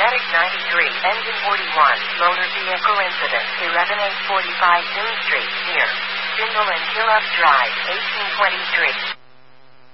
Medic 93, Engine 41, motor vehicle incident, 11845 Dune Street, near Spindle and Hillup Drive, 1823.